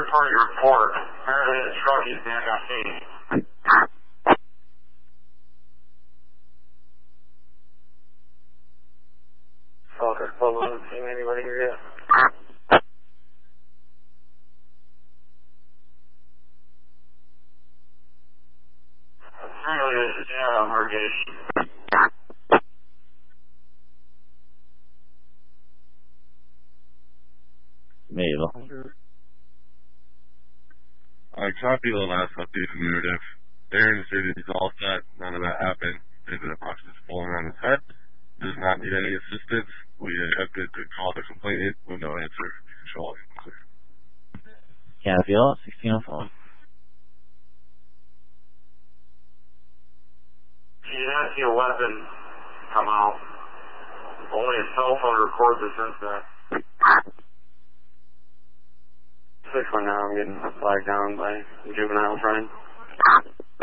party report. Apparently the truck is back on scene. Fucker, hold on, see anybody here yet? Apparently this is out on her gate. Mabel. I copy the last update narrative. Aaron said he's all set. None of that happened. David Fox is falling on his head. Does not need any assistance. We attempted to call the complainant with no answer. Control answer. Cavill, 1604. She did not see a weapon come out. Only a cell phone records this incident. 619, I'm getting flagged down by a juvenile friend.